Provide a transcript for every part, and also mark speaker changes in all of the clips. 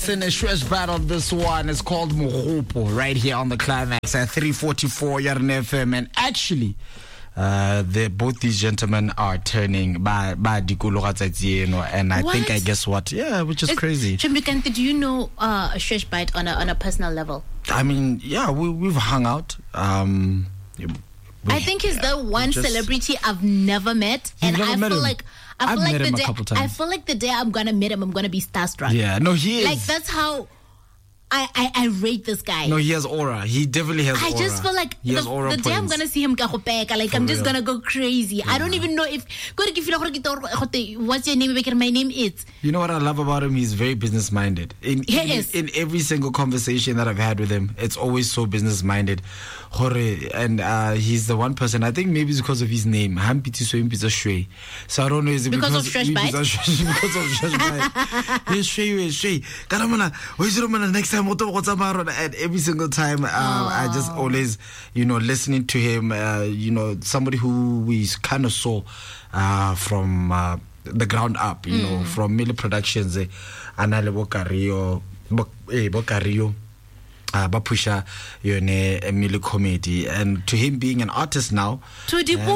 Speaker 1: In a fresh battle, this one is called Mogopo right here on the Climax at 344 Yarn FM. And actually, both these gentlemen are turning by Dikulo Ratsatsieno, and I think I guess what? Yeah, which is crazy.
Speaker 2: Chimbikante, do you know Shesh Bite on a personal level?
Speaker 1: I mean, yeah, we've hung out.
Speaker 2: I think he's the one celebrity I've never met, and I feel like I feel like the day I'm gonna meet him, I'm gonna be starstruck.
Speaker 1: Yeah, no, he is.
Speaker 2: Like that's how I rate this guy.
Speaker 1: No, he has aura. He definitely has aura.
Speaker 2: I just feel like the day I'm gonna see him, like I'm just gonna go crazy. Yeah. I don't even know if what's your name? My name is.
Speaker 1: You know what I love about him? He's very business minded. In every single conversation that I've had with him, it's always so business minded. And he's the one person, I think maybe it's because of his name. So I don't know, is it
Speaker 2: because of Shesh Bite?
Speaker 1: Because of Shesh Bite. Next time, and every single time, I just always, listening to him, somebody who we kind of saw from the ground up, from Mille Productions, Anale Bocario, Bapusha, Emily Comedy, and to him being an artist now, to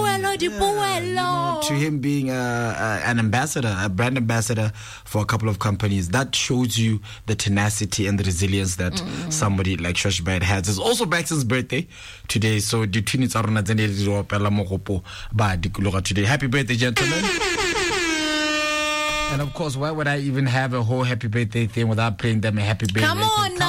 Speaker 1: him being an ambassador, a brand ambassador for a couple of companies, that shows you the tenacity and the resilience that somebody like Shesh Bite has. It's also Baxter's birthday today, so today. Happy birthday, gentlemen. And of course, why would I even have a whole happy birthday thing without playing them a happy birthday?
Speaker 2: Come on now.